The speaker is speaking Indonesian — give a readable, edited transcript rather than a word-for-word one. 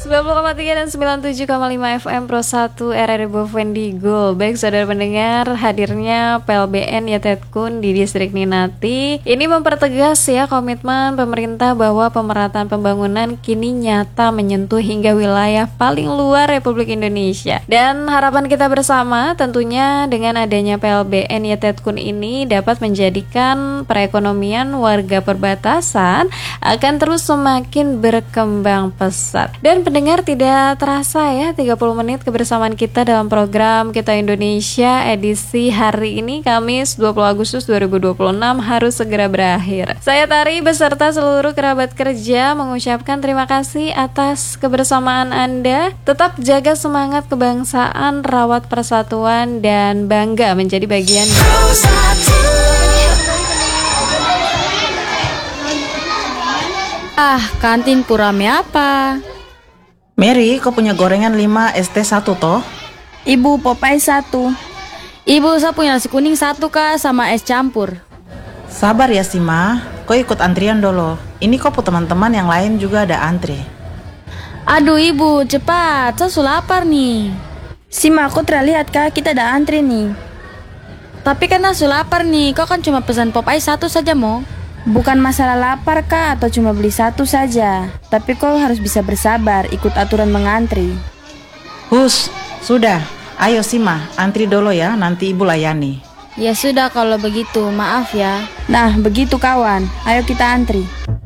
90,3 dan 97,5 FM Pro 1 RRI Bovendigul. Baik saudara pendengar, hadirnya PLBN Yatetkun di distrik Ninati ini mempertegas ya komitmen pemerintah bahwa pemerataan pembangunan kini nyata menyentuh hingga wilayah paling luar Republik Indonesia. Dan harapan kita bersama tentunya dengan adanya PLBN Yatetkun ini dapat menjadikan perekonomian warga perbatasan akan terus semakin berkembang pesat. Dan pendengar, tidak terasa ya 30 menit kebersamaan kita dalam program Kita Indonesia edisi hari ini Kamis 20 Agustus 2026 harus segera berakhir. Saya Tari beserta seluruh kerabat kerja mengucapkan terima kasih atas kebersamaan Anda. Tetap jaga semangat kebangsaan, rawat persatuan dan bangga menjadi bagian kantin purame apa? Mary, kau punya gorengan 5 ST1 toh? Ibu, Popeye 1. Ibu, saya punya nasi kuning 1 kak, sama es campur. Sabar ya Sima, kau ikut antrian dulu. Ini kau teman-teman yang lain juga ada antri. Aduh ibu, cepat, saya sudah lapar nih. Sima, aku terlihat kak, kita ada antri nih. Tapi kan saya sudah lapar nih, kau kan cuma pesan Popeye 1 saja mo. Bukan masalah lapar kak, atau cuma beli 1 saja. Tapi kau harus bisa bersabar, ikut aturan mengantri. Hus, sudah. Ayo Sima, antri dulu ya, nanti ibu layani. Ya sudah kalau begitu, maaf ya. Nah, begitu kawan, ayo kita antri.